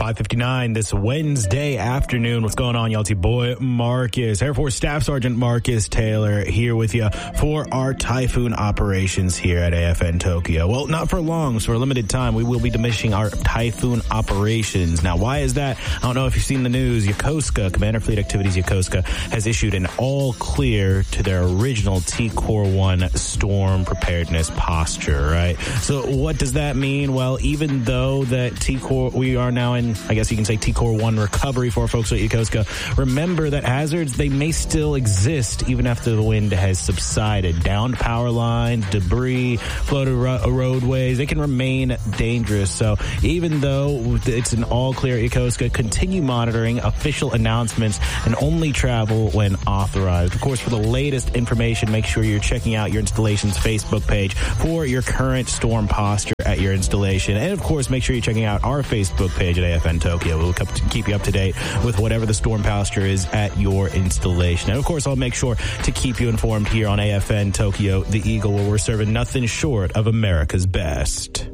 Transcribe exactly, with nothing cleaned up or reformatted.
five fifty-nine this Wednesday afternoon. What's going on, y'all? It's your boy, Marcus. Air Force Staff Sergeant Marcus Taylor here with you for our Typhoon operations here at A F N Tokyo. Well, not for long. So for a limited time, we will be diminishing our Typhoon operations. Now, why is that? I don't know if you've seen the news. Yokosuka, Commander Fleet Activities Yokosuka, has issued an all clear to their original T Core one storm preparedness posture, right? So what does that mean? Well, even though that T-Core, we are now in, I guess you can say T-Core one recovery for folks at Yokosuka, remember that hazards, they may still exist even after the wind has subsided. Downed power lines, debris, floated ro- roadways, they can remain dangerous. So even though it's an all clear at Yokosuka, continue monitoring official announcements and only travel when authorized. Of course, for the latest information, make sure you're checking out your installation's Facebook page for your current storm posture at your installation. And of course, make sure you're checking out our Facebook page at A F N Tokyo. We'll keep you up to date with whatever the storm posture is at your installation. And of course, I'll make sure to keep you informed here on A F N Tokyo, the Eagle, where we're serving nothing short of America's best.